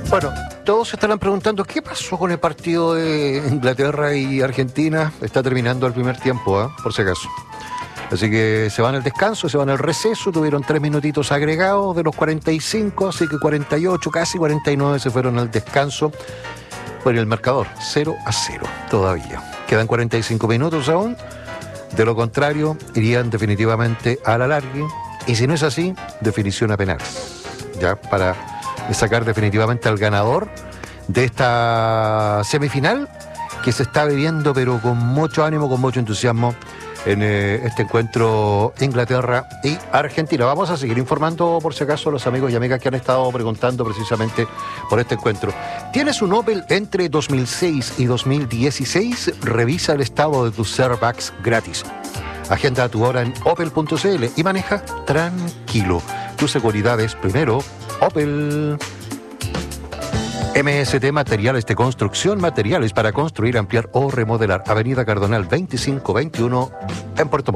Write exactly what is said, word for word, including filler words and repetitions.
Bueno, todos se estarán preguntando qué pasó con el partido de Inglaterra y Argentina. Está terminando el primer tiempo, ¿eh? Por si acaso. Así que se van al descanso, se van al receso, tuvieron tres minutitos agregados de los cuarenta y cinco, así que cuarenta y ocho, casi cuarenta y nueve se fueron al descanso. Por el marcador, cero a cero todavía. Quedan cuarenta y cinco minutos aún. De lo contrario, irían definitivamente a la largue. Y si no es así, definición a penales. Ya, para sacar definitivamente al ganador de esta semifinal que se está viviendo, pero con mucho ánimo, con mucho entusiasmo, en eh, este encuentro Inglaterra y Argentina. Vamos a seguir informando, por si acaso, a los amigos y amigas que han estado preguntando precisamente por este encuentro. ¿Tienes un Opel entre dos mil seis y dos mil dieciséis? Revisa el estado de tus airbags gratis. Agenda tu hora en opel punto c l y maneja tranquilo. Tu seguridad es primero. Opel. M S T Materiales de Construcción, materiales para construir, ampliar o remodelar. Avenida Cardonal veinticinco veintiuno en Puerto Montt.